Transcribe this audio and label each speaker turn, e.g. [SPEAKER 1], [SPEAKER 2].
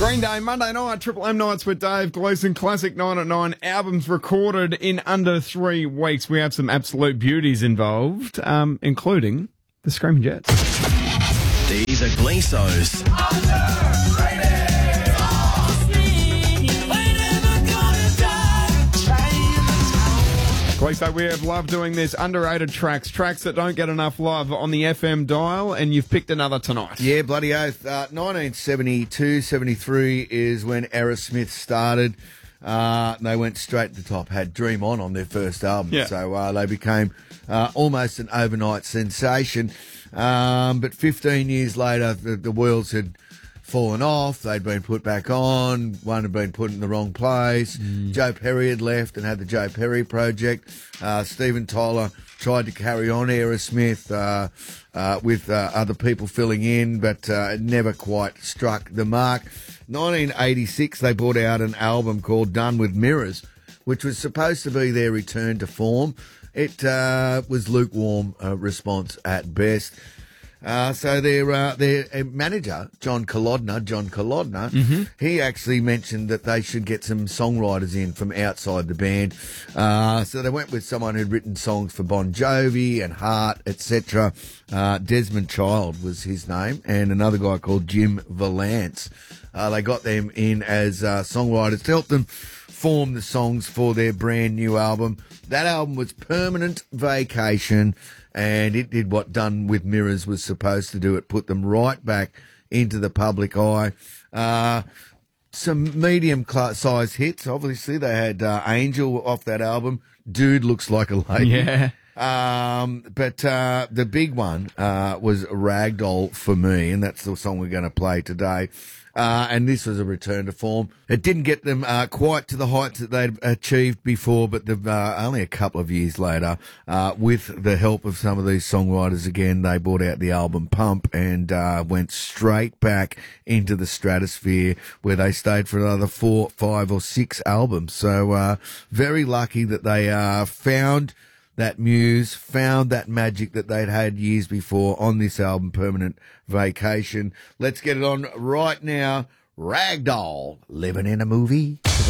[SPEAKER 1] Green Day, Monday night, Triple M Nights with Dave Gleeson, Classic 9 at 9, albums recorded in under 3 weeks. We have some absolute beauties involved, including the Screaming Jets.
[SPEAKER 2] These are Gleesos.
[SPEAKER 1] Gleeso, we have loved doing this, underrated tracks that don't get enough love on the FM dial, and you've picked another tonight.
[SPEAKER 3] Yeah, bloody oath. 1972, 73 is when Aerosmith started. They went straight to the top, had Dream On their first album.
[SPEAKER 1] Yeah.
[SPEAKER 3] So they became almost an overnight sensation. But 15 years later, the wheels had fallen off. They'd been put back on. One had been put in the wrong place. Joe Perry had left and had the Joe Perry Project. Steven Tyler tried to carry on Aerosmith with other people filling in, but it never quite struck the mark. 1986, they brought out an album called Done With Mirrors, which was supposed to be their return to form. It was lukewarm response at best. So their manager, John Kolodner, he actually mentioned that they should get some songwriters in from outside the band. So they went with someone who'd written songs for Bon Jovi and Heart, etc. Desmond Child was his name, and another guy called Jim Valance. They got them in as songwriters to help them form the songs for their brand new album. That album was Permanent Vacation, and it did what Done With Mirrors was supposed to do. It put them right back into the public eye. Some medium-sized hits. Obviously, they had Angel off that album. Dude Looks Like a Lady.
[SPEAKER 1] Yeah.
[SPEAKER 3] But the big one was Ragdoll for me, and that's the song we're going to play today. And this was a return to form. It didn't get them quite to the heights that they'd achieved before, but only a couple of years later, with the help of some of these songwriters again, they brought out the album Pump and went straight back into the stratosphere, where they stayed for another 4, 5 or 6 albums. So very lucky that they found that muse, found that magic that they'd had years before on this album, Permanent Vacation. Let's get it on right now. Ragdoll, living in a movie.